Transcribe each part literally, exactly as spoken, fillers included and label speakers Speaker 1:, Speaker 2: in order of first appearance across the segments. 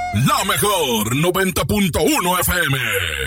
Speaker 1: La mejor noventa punto uno F M.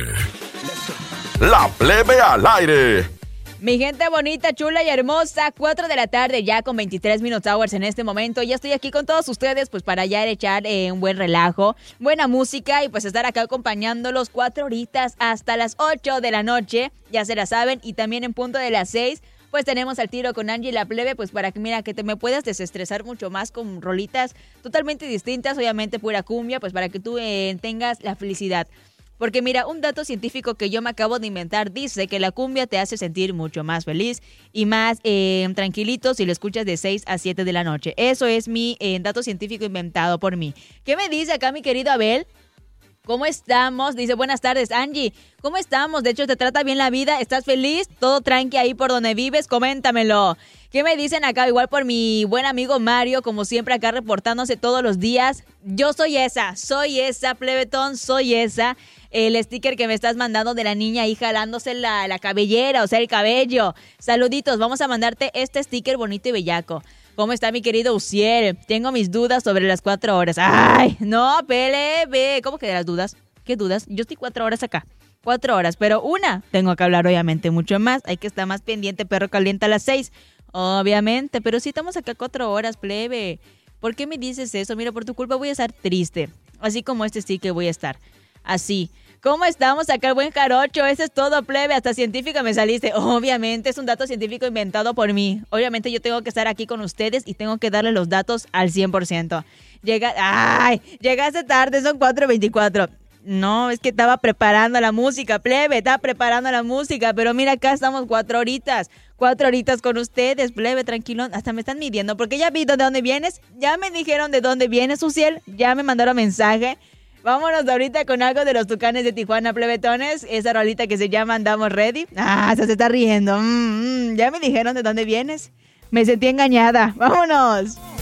Speaker 1: La Plebe al aire.
Speaker 2: Mi gente bonita, chula y hermosa, cuatro de la tarde ya con veintitrés Minutes Hours en este momento. Ya estoy aquí con todos ustedes pues para ya echar eh, un buen relajo, buena música y pues estar acá acompañándolos cuatro horitas hasta las ocho de la noche. Ya se la saben, y también en punto de las seis pues tenemos al tiro con Angie la Plebe, pues para que mira que te me puedas desestresar mucho más con rolitas totalmente distintas, obviamente pura cumbia, pues para que tú eh, tengas la felicidad. Porque mira, un dato científico que yo me acabo de inventar dice que la cumbia te hace sentir mucho más feliz y más eh, tranquilito si lo escuchas de seis a siete de la noche. Eso es mi eh, dato científico inventado por mí. ¿Qué me dice acá mi querido Abel? ¿Cómo estamos? Dice, buenas tardes, Angie. ¿Cómo estamos? De hecho, ¿te trata bien la vida? ¿Estás feliz? ¿Todo tranqui ahí por donde vives? Coméntamelo. ¿Qué me dicen acá? Igual por mi buen amigo Mario, como siempre acá reportándose todos los días. Yo soy esa, soy esa, plebetón, soy esa. El sticker que me estás mandando de la niña ahí jalándose la, la cabellera, o sea, el cabello. Saluditos, vamos a mandarte este sticker bonito y bellaco. ¿Cómo está mi querido Uciel? Tengo mis dudas sobre las cuatro horas. ¡Ay! No, Pele, ve. ¿Cómo que de las dudas? ¿Qué dudas? Yo estoy cuatro horas acá. Cuatro horas, pero una. Tengo que hablar obviamente mucho más. Hay que estar más pendiente, perro caliente a las seis. Obviamente, pero sí estamos acá cuatro horas, plebe. ¿Por qué me dices eso? Mira, por tu culpa voy a estar triste. Así como este sí que voy a estar. Así. ¿Cómo estamos acá, el buen jarocho? Eso es todo, plebe. Hasta científica me saliste. Obviamente, es un dato científico inventado por mí. Obviamente, yo tengo que estar aquí con ustedes y tengo que darle los datos al cien por ciento. Llega... ¡Ay! Llegaste tarde, son cuatro veinticuatro. No, es que estaba preparando la música, plebe. Estaba preparando la música. Pero mira, acá estamos cuatro horitas. Cuatro horitas con ustedes, plebe, tranquilo. Hasta me están midiendo, porque ya vi de dónde vienes. Ya me dijeron de dónde vienes, Uciel. Ya me mandaron mensaje. Vámonos ahorita con algo de los Tucanes de Tijuana, plebetones. Esa rolita que se llama Andamos Ready. Ah, se está riendo. Mm, mm, ya me dijeron de dónde vienes. Me sentí engañada. Vámonos.